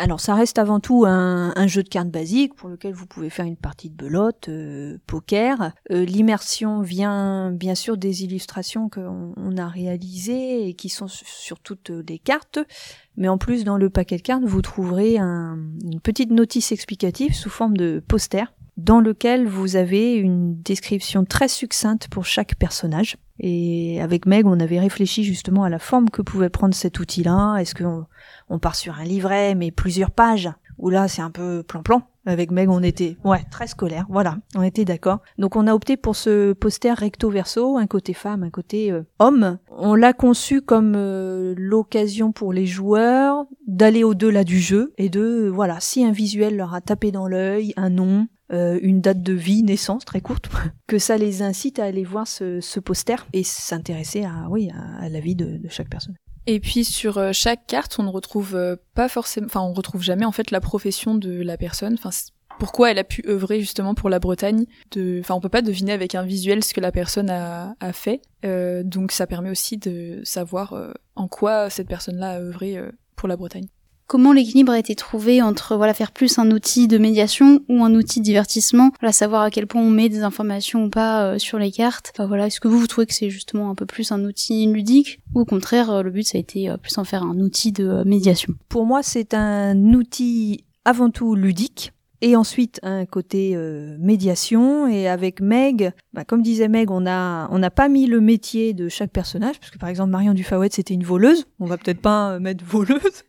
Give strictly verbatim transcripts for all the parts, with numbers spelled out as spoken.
Alors ça reste avant tout un, un jeu de cartes basique pour lequel vous pouvez faire une partie de belote, euh, poker. Euh, l'immersion vient bien sûr des illustrations qu'on on a réalisées et qui sont sur, sur toutes les cartes. Mais en plus, dans le paquet de cartes, vous trouverez un, une petite notice explicative sous forme de poster dans lequel vous avez une description très succincte pour chaque personnage. Et avec Meg, on avait réfléchi justement à la forme que pouvait prendre cet outil-là. Est-ce qu'on on part sur un livret, mais plusieurs pages, ou là c'est un peu plan-plan. Avec Meg, on était ouais très scolaire, voilà, on était d'accord. Donc on a opté pour ce poster recto-verso, un côté femme, un côté euh, homme. On l'a conçu comme euh, l'occasion pour les joueurs d'aller au-delà du jeu et de, voilà, si un visuel leur a tapé dans l'œil, un nom, euh, une date de vie, naissance très courte, que ça les incite à aller voir ce, ce poster et s'intéresser à, oui, à, à la vie de, de chaque personne. Et puis sur euh, chaque carte, on ne retrouve euh, pas forcément, enfin on retrouve jamais en fait la profession de la personne. Enfin pourquoi elle a pu œuvrer justement pour la Bretagne. De, enfin on peut pas deviner avec un visuel ce que la personne a, a fait. Euh, donc ça permet aussi de savoir euh, en quoi cette personne-là a œuvré euh, pour la Bretagne. Comment l'équilibre a été trouvé entre voilà faire plus un outil de médiation ou un outil de divertissement, voilà savoir à quel point on met des informations ou pas euh, sur les cartes. Enfin, voilà, est-ce que vous vous trouvez que c'est justement un peu plus un outil ludique ou au contraire euh, le but ça a été euh, plus en faire un outil de euh, médiation? Pour moi, c'est un outil avant tout ludique. Et ensuite, un côté euh, médiation. Et avec Meg, bah, comme disait Meg, on a on n'a pas mis le métier de chaque personnage, parce que par exemple, Marion Dufawet, c'était une voleuse. On va peut-être pas euh, mettre voleuse.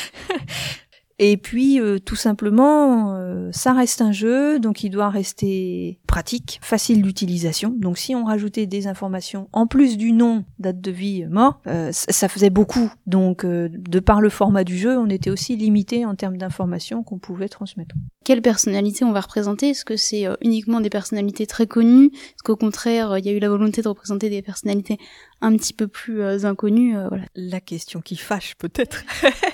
Et puis, euh, tout simplement, euh, ça reste un jeu, donc il doit rester pratique, facile d'utilisation. Donc si on rajoutait des informations, en plus du nom, date de vie, mort, euh, ça faisait beaucoup. Donc, euh, de par le format du jeu, on était aussi limité en termes d'informations qu'on pouvait transmettre. Quelle personnalité on va représenter? Est-ce que c'est euh, uniquement des personnalités très connues? Est-ce qu'au contraire, il y a eu la volonté de représenter des personnalités un petit peu plus euh, inconnues euh, voilà. La question qui fâche peut-être.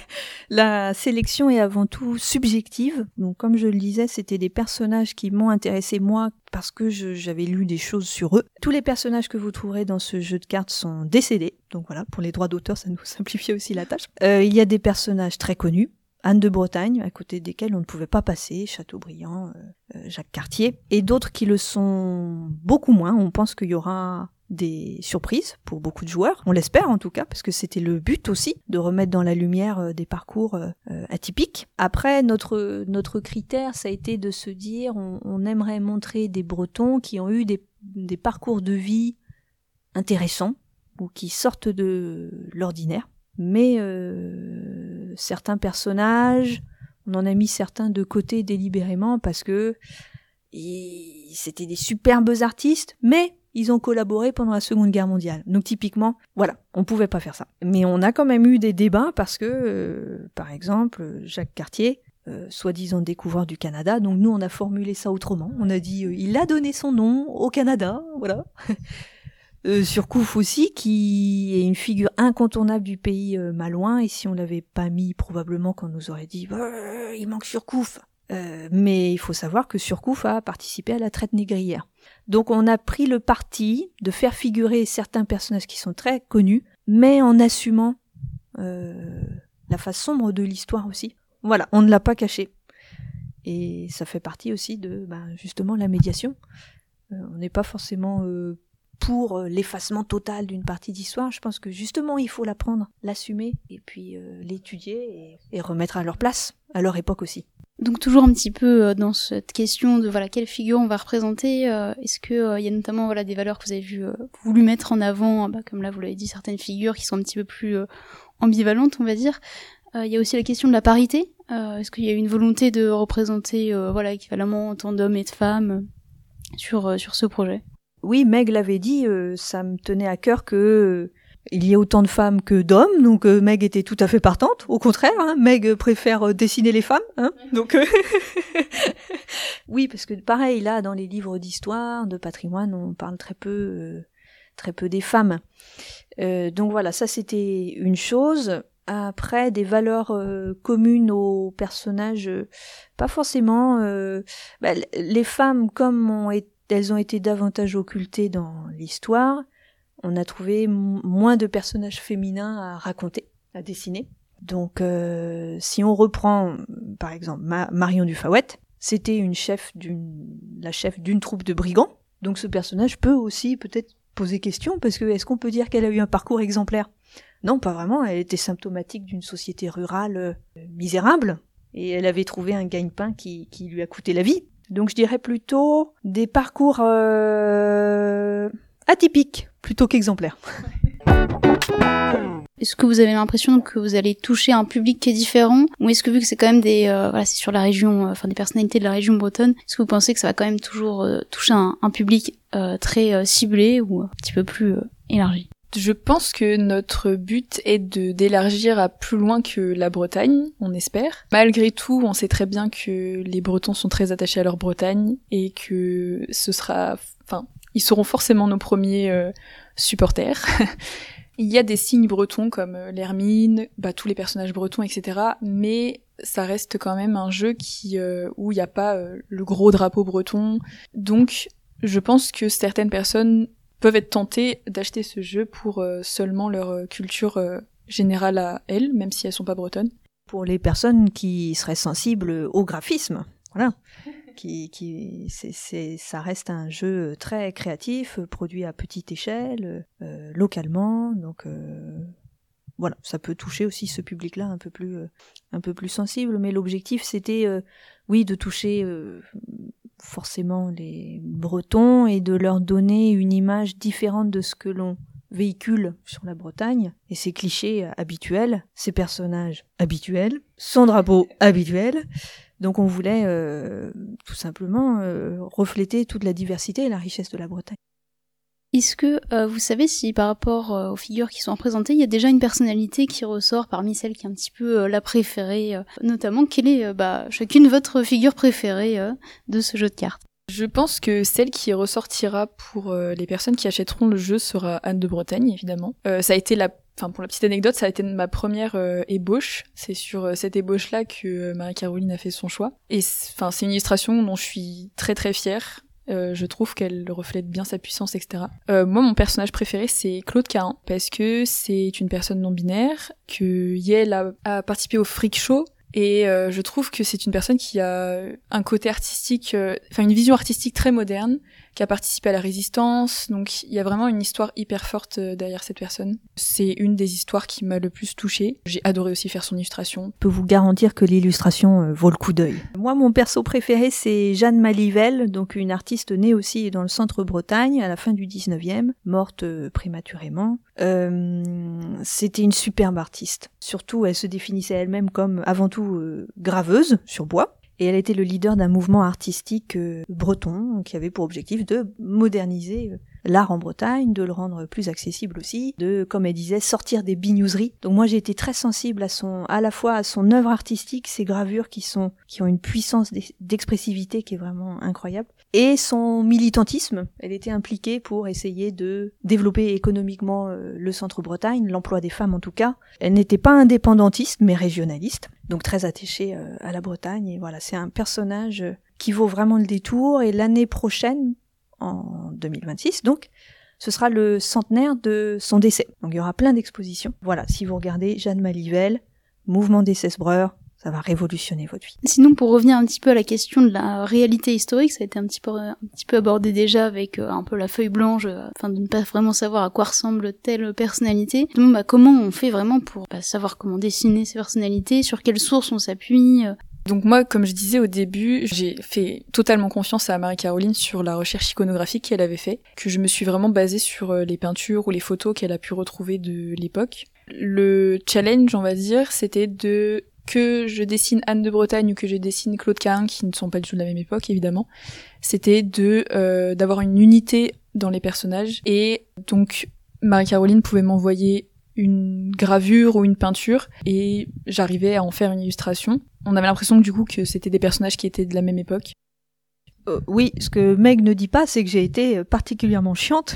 La sélection est avant tout subjective. Donc comme je le disais, c'était des personnages qui m'ont intéressé moi parce que je, j'avais lu des choses sur eux. Tous les personnages que vous trouverez dans ce jeu de cartes sont décédés. Donc voilà, pour les droits d'auteur, ça nous simplifiait aussi la tâche. Euh, il y a des personnages très connus. Anne de Bretagne, à côté desquels on ne pouvait pas passer, Chateaubriand, euh, Jacques Cartier, et d'autres qui le sont beaucoup moins. On pense qu'il y aura des surprises pour beaucoup de joueurs, on l'espère en tout cas, parce que c'était le but aussi, de remettre dans la lumière des parcours euh, atypiques. Après, notre notre critère, ça a été de se dire, on, on aimerait montrer des Bretons qui ont eu des, des parcours de vie intéressants, ou qui sortent de l'ordinaire. Mais euh, certains personnages, on en a mis certains de côté délibérément parce que ils, c'était des superbes artistes, mais ils ont collaboré pendant la Seconde Guerre mondiale. Donc typiquement, voilà, on pouvait pas faire ça. Mais on a quand même eu des débats parce que, euh, par exemple, Jacques Cartier, euh, soi-disant découvreur du Canada, donc nous on a formulé ça autrement. On a dit, euh, il a donné son nom au Canada, voilà. Euh, Surcouf aussi, qui est une figure incontournable du pays euh, malouin, et si on l'avait pas mis, probablement qu'on nous aurait dit bah, il manque Surcouf. Euh, mais il faut savoir que Surcouf a participé à la traite négrière. Donc on a pris le parti de faire figurer certains personnages qui sont très connus, mais en assumant euh, la face sombre de l'histoire aussi. Voilà, on ne l'a pas caché. Et ça fait partie aussi de bah, justement la médiation. Euh, on n'est pas forcément... Euh, pour l'effacement total d'une partie d'histoire. Je pense que justement, il faut l'apprendre, l'assumer, et puis euh, l'étudier et, et remettre à leur place, à leur époque aussi. Donc toujours un petit peu euh, dans cette question de voilà quelle figure on va représenter, euh, est-ce que euh, il y a notamment voilà des valeurs que vous avez vu, euh, voulu mettre en avant, bah, comme là vous l'avez dit, certaines figures qui sont un petit peu plus euh, ambivalentes, on va dire. Il euh, y a aussi la question de la parité. Euh, est-ce qu'il y a eu une volonté de représenter euh, voilà équivalemment autant d'hommes et de femmes euh, sur euh, sur ce projet? Oui, Meg l'avait dit, euh, ça me tenait à cœur que euh, il y ait autant de femmes que d'hommes, donc euh, Meg était tout à fait partante. Au contraire, hein, Meg préfère euh, dessiner les femmes, hein, donc euh... oui, parce que pareil là, dans les livres d'histoire, de patrimoine, on parle très peu, euh, très peu des femmes. Euh, donc voilà, ça c'était une chose. Après, des valeurs euh, communes aux personnages, euh, pas forcément. Euh, bah, les femmes, comme ont été elles ont été davantage occultées dans l'histoire, on a trouvé m- moins de personnages féminins à raconter, à dessiner. Donc euh, si on reprend par exemple Ma- Marion Dufawette, c'était une chef d'une, la chef d'une troupe de brigands. Donc ce personnage peut aussi peut-être poser question, parce que est-ce qu'on peut dire qu'elle a eu un parcours exemplaire ? Non, pas vraiment, elle était symptomatique d'une société rurale euh, misérable, et elle avait trouvé un gagne-pain qui, qui lui a coûté la vie. Donc je dirais plutôt des parcours euh, atypiques, plutôt qu'exemplaires. Est-ce que vous avez l'impression que vous allez toucher un public qui est différent, ou est-ce que vu que c'est quand même des, euh, voilà, c'est sur la région, euh, enfin des personnalités de la région bretonne, est-ce que vous pensez que ça va quand même toujours euh, toucher un, un public euh, très euh, ciblé ou un petit peu plus euh, élargi ? Je pense que notre but est de d'élargir à plus loin que la Bretagne, on espère. Malgré tout, on sait très bien que les Bretons sont très attachés à leur Bretagne et que ce sera, enfin, ils seront forcément nos premiers euh, supporters. Il y a des signes bretons comme l'hermine, bah, tous les personnages bretons, et cetera. Mais ça reste quand même un jeu qui euh, où il n'y a pas euh, le gros drapeau breton. Donc, je pense que certaines personnes peuvent être tentées d'acheter ce jeu pour euh, seulement leur euh, culture euh, générale à elles, même si elles sont pas bretonnes. Pour les personnes qui seraient sensibles au graphisme, voilà. Qui, qui, c'est, c'est, ça reste un jeu très créatif, produit à petite échelle, euh, localement, donc euh, voilà, ça peut toucher aussi ce public-là un peu plus, euh, un peu plus sensible, mais l'objectif c'était, euh, oui, de toucher euh, forcément les Bretons et de leur donner une image différente de ce que l'on véhicule sur la Bretagne, et ces clichés habituels, ces personnages habituels, son drapeau habituel. Donc on voulait euh, tout simplement euh, refléter toute la diversité et la richesse de la Bretagne. Est-ce que euh, vous savez si par rapport euh, aux figures qui sont représentées, il y a déjà une personnalité qui ressort parmi celles qui est un petit peu euh, la préférée, euh, notamment quelle est euh, bah, chacune votre figure préférée euh, de ce jeu de cartes ? Je pense que celle qui ressortira pour euh, les personnes qui achèteront le jeu sera Anne de Bretagne, évidemment. Euh, ça a été la, enfin pour la petite anecdote, ça a été ma première euh, ébauche. C'est sur euh, cette ébauche-là que euh, Marie-Caroline a fait son choix. Et enfin c'est une illustration dont je suis très très fière. Euh, je trouve qu'elle reflète bien sa puissance, et cetera. Euh, moi, mon personnage préféré, c'est Claude Cahin, parce que c'est une personne non-binaire, que Yel a, a participé au Freak Show. Et euh, je trouve que c'est une personne qui a un côté artistique, enfin euh, une vision artistique très moderne, qui a participé à la résistance, donc il y a vraiment une histoire hyper forte euh, derrière cette personne. C'est une des histoires qui m'a le plus touchée. J'ai adoré aussi faire son illustration. Je peux vous garantir que l'illustration euh, vaut le coup d'œil. Moi, mon perso préféré, c'est Jeanne Malivelle, donc une artiste née aussi dans le centre-Bretagne, à la fin du dix-neuvième, morte euh, prématurément. Euh, c'était une superbe artiste. Surtout, elle se définissait elle-même comme avant tout euh, graveuse sur bois. Et elle était le leader d'un mouvement artistique euh, breton qui avait pour objectif de moderniser euh, l'art en Bretagne, de le rendre plus accessible aussi, de, comme elle disait, sortir des bignoseries. Donc moi j'ai été très sensible à son, à la fois à son œuvre artistique, ses gravures qui sont, qui ont une puissance d'expressivité qui est vraiment incroyable, et son militantisme. Elle était impliquée pour essayer de développer économiquement euh, le centre-Bretagne, l'emploi des femmes en tout cas. Elle n'était pas indépendantiste, mais régionaliste, donc très attachée euh, à la Bretagne. Et voilà, c'est un personnage qui vaut vraiment le détour. Et l'année prochaine, en deux mille vingt-six, donc, ce sera le centenaire de son décès. Donc il y aura plein d'expositions. Voilà, si vous regardez Jeanne Malivelle, Mouvement des Cesbreurs, ça va révolutionner votre vie. Sinon, pour revenir un petit peu à la question de la réalité historique, ça a été un petit peu, un petit peu abordé déjà avec euh, un peu la feuille blanche, euh, afin de ne pas vraiment savoir à quoi ressemble telle personnalité. Donc, bah, comment on fait vraiment pour bah, savoir comment dessiner ces personnalités, sur quelles sources on s'appuie euh... Donc moi, comme je disais au début, j'ai fait totalement confiance à Marie-Caroline sur la recherche iconographique qu'elle avait fait, que je me suis vraiment basée sur les peintures ou les photos qu'elle a pu retrouver de l'époque. Le challenge, on va dire, c'était de que je dessine Anne de Bretagne ou que je dessine Claude Cahin, qui ne sont pas du tout de la même époque, évidemment, c'était de euh, d'avoir une unité dans les personnages. Et donc, Marie-Caroline pouvait m'envoyer une gravure ou une peinture, et j'arrivais à en faire une illustration. On avait l'impression que du coup que c'était des personnages qui étaient de la même époque. Euh, oui, ce que Meg ne dit pas, c'est que j'ai été particulièrement chiante,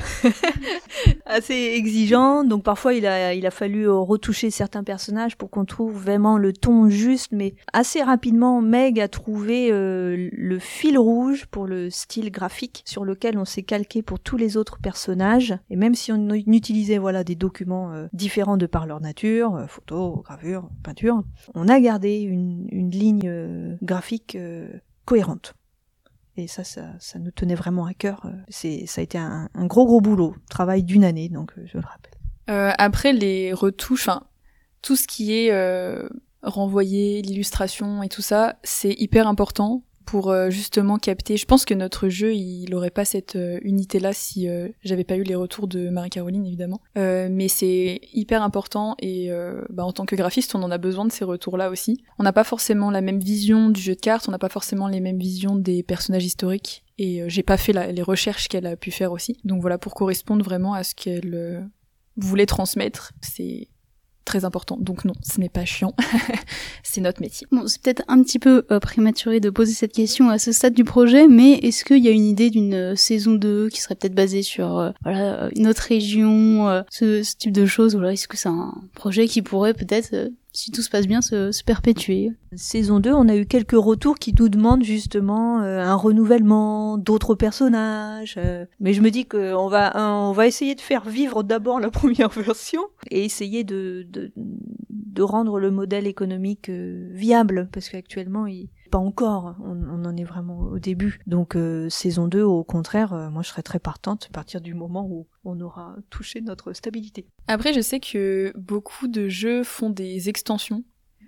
assez exigeante. Donc parfois, il a, il a fallu retoucher certains personnages pour qu'on trouve vraiment le ton juste. Mais assez rapidement, Meg a trouvé euh, le fil rouge pour le style graphique sur lequel on s'est calqué pour tous les autres personnages. Et même si on utilisait voilà des documents euh, différents de par leur nature, euh, photos, gravures, peinture, on a gardé une, une ligne euh, graphique euh, cohérente. Et ça, ça, ça nous tenait vraiment à cœur. C'est, ça a été un, un gros gros boulot, travail d'une année, donc je le rappelle. Euh, après les retouches, enfin tout ce qui est euh, renvoyé, l'illustration et tout ça, c'est hyper important pour euh, justement capter. Je pense que notre jeu, il aurait pas cette euh, unité-là si euh, j'avais pas eu les retours de Marie-Caroline, évidemment. Euh, mais c'est hyper important et euh, bah, en tant que graphiste, on en a besoin de ces retours-là aussi. On n'a pas forcément la même vision du jeu de cartes, on n'a pas forcément les mêmes visions des personnages historiques et euh, j'ai pas fait la, les recherches qu'elle a pu faire aussi. Donc voilà, pour correspondre vraiment à ce qu'elle euh, voulait transmettre, c'est très important. Donc non, ce n'est pas chiant. C'est notre métier. Bon, c'est peut-être un petit peu euh, prématuré de poser cette question à ce stade du projet, mais est-ce qu'il y a une idée d'une euh, saison deux qui serait peut-être basée sur euh, voilà, une autre région, euh, ce, ce type de choses, ou alors est-ce que c'est un projet qui pourrait peut-être, euh, si tout se passe bien, se, se perpétuer? Saison deux, on a eu quelques retours qui nous demandent justement euh, un renouvellement d'autres personnages. Euh, mais je me dis qu'on va, on va essayer de faire vivre d'abord la première version et essayer de, de, de rendre le modèle économique euh, viable, parce qu'actuellement, il pas encore, on, on en est vraiment au début. Donc euh, saison deux, au contraire, euh, moi je serais très partante à partir du moment où on aura touché notre stabilité. Après, je sais que beaucoup de jeux font des extensions.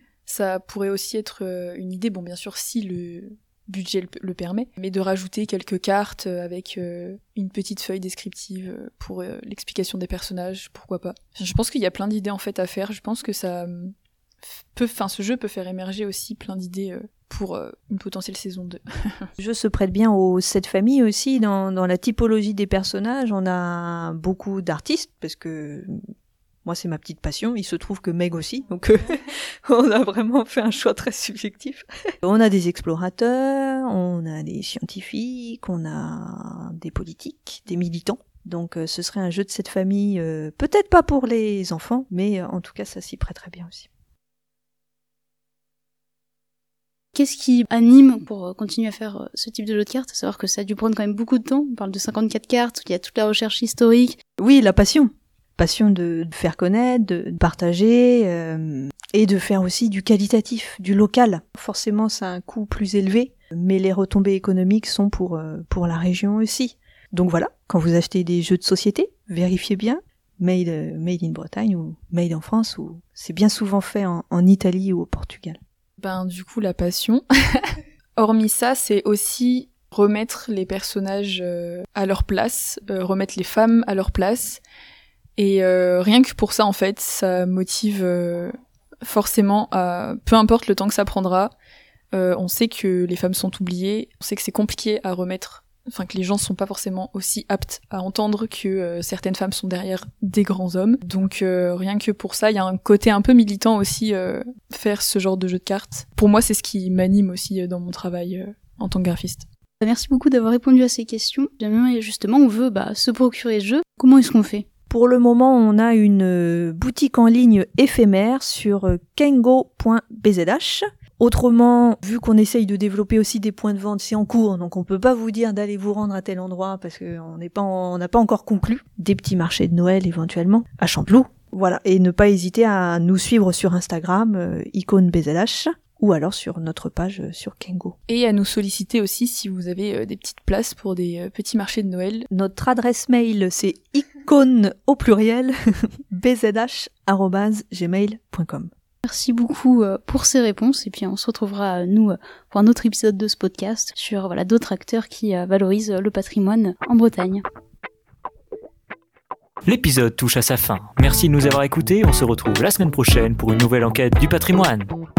Ça pourrait aussi être une idée, bon bien sûr si le budget le, le permet, mais de rajouter quelques cartes avec euh, une petite feuille descriptive pour euh, l'explication des personnages, pourquoi pas. Je pense qu'il y a plein d'idées en fait à faire, je pense que ça peut, enfin ce jeu peut faire émerger aussi plein d'idées euh, pour euh, une potentielle saison deux. Le jeu se prête bien aux sept familles aussi, dans, dans la typologie des personnages, on a beaucoup d'artistes, parce que moi, c'est ma petite passion. Il se trouve que Meg aussi. Donc, euh, on a vraiment fait un choix très subjectif. On a des explorateurs, on a des scientifiques, on a des politiques, des militants. Donc, euh, ce serait un jeu de cette famille, euh, peut-être pas pour les enfants, mais euh, en tout cas, ça s'y prêterait bien aussi. Qu'est-ce qui anime pour continuer à faire ce type de jeu de cartes? À savoir que ça a dû prendre quand même beaucoup de temps. On parle de cinquante-quatre cartes, il y a toute la recherche historique. Oui, la passion. Passion de, de faire connaître, de, de partager, euh, et de faire aussi du qualitatif, du local. Forcément, ça a un coût plus élevé, mais les retombées économiques sont pour, euh, pour la région aussi. Donc voilà, quand vous achetez des jeux de société, vérifiez bien, made, made in Bretagne ou made en France, ou c'est bien souvent fait en, en Italie ou au Portugal. Ben du coup, la passion. Hormis ça, c'est aussi remettre les personnages euh, à leur place, euh, remettre les femmes à leur place. Et euh, rien que pour ça, en fait, ça motive euh, forcément à... Peu importe le temps que ça prendra, euh, on sait que les femmes sont oubliées, on sait que c'est compliqué à remettre, enfin que les gens sont pas forcément aussi aptes à entendre que euh, certaines femmes sont derrière des grands hommes. Donc euh, rien que pour ça, il y a un côté un peu militant aussi, euh, faire ce genre de jeu de cartes. Pour moi, c'est ce qui m'anime aussi euh, dans mon travail euh, en tant que graphiste. Merci beaucoup d'avoir répondu à ces questions. Jamais justement on veut bah, se procurer ce jeu. Comment est-ce qu'on fait ? Pour le moment, on a une boutique en ligne éphémère sur kengo point b z h. Autrement, vu qu'on essaye de développer aussi des points de vente, c'est en cours, donc on peut pas vous dire d'aller vous rendre à tel endroit parce qu'on n'est pas, en, on n'a pas encore conclu. Des petits marchés de Noël éventuellement à Champloux, voilà. Et ne pas hésiter à nous suivre sur Instagram, euh, icône B Z H, ou alors sur notre page euh, sur Kengo. Et à nous solliciter aussi si vous avez euh, des petites places pour des euh, petits marchés de Noël. Notre adresse mail, c'est icône au pluriel b z h arobase gmail point com. Merci beaucoup pour ces réponses et puis on se retrouvera nous pour un autre épisode de ce podcast sur voilà d'autres acteurs qui valorisent le patrimoine en Bretagne. L'épisode touche à sa fin. Merci de nous avoir écoutés. On se retrouve la semaine prochaine pour une nouvelle enquête du patrimoine.